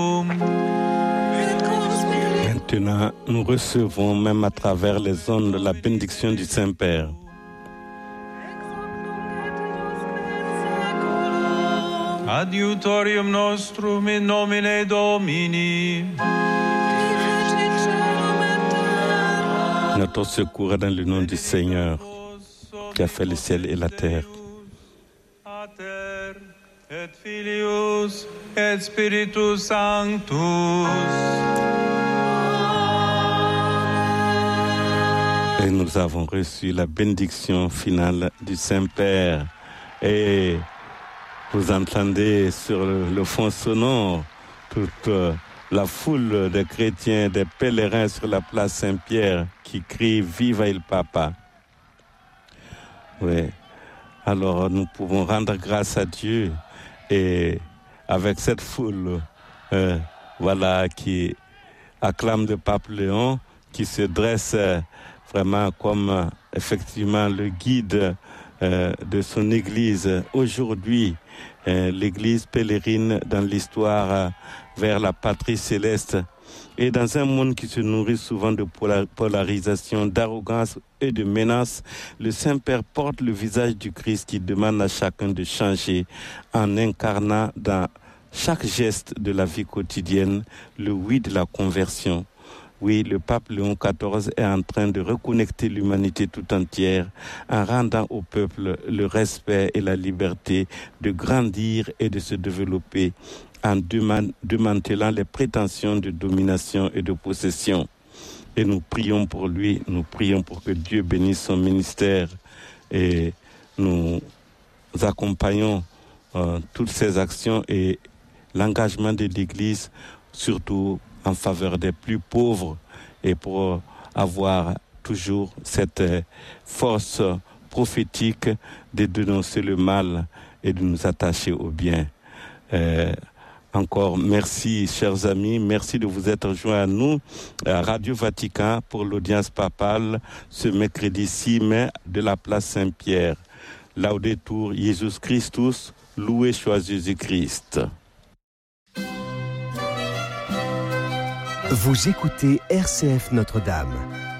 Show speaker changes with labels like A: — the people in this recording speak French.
A: Maintenant, nous recevons même à travers les ondes la bénédiction du Saint-Père.
B: Adiutorium nostrum in nomine Domini.
A: Notre secours est dans le nom du Seigneur qui a fait le ciel et la terre.
B: Pater et Filius et Spiritus Sanctus.
A: Et nous avons reçu la bénédiction finale du Saint-Père. Et vous entendez sur le fond sonore toute la foule des chrétiens, des pèlerins sur la place Saint-Pierre qui crient « Viva il Papa ». Oui. Alors nous pouvons rendre grâce à Dieu et avec cette foule qui acclame le pape Léon, qui se dresse vraiment comme effectivement le guide de son église. Aujourd'hui, l'église pèlerine dans l'histoire vers la patrie céleste. Et dans un monde qui se nourrit souvent de polarisation, d'arrogance et de menaces, le Saint-Père porte le visage du Christ qui demande à chacun de changer en incarnant dans chaque geste de la vie quotidienne le oui de la conversion. Oui, le pape Léon XIV est en train de reconnecter l'humanité tout entière en rendant au peuple le respect et la liberté de grandir et de se développer en démantelant les prétentions de domination et de possession. Et nous prions pour lui, nous prions pour que Dieu bénisse son ministère et nous accompagnons toutes ces actions et l'engagement de l'Église, surtout en faveur des plus pauvres et pour avoir toujours cette force prophétique de dénoncer le mal et de nous attacher au bien. Encore merci, chers amis, merci de vous être joints à nous à Radio Vatican pour l'audience papale ce mercredi 6 mai de la place Saint-Pierre. Laudetur Jesus Christus, loué soit Jésus-Christ.
C: Vous écoutez RCF Notre-Dame.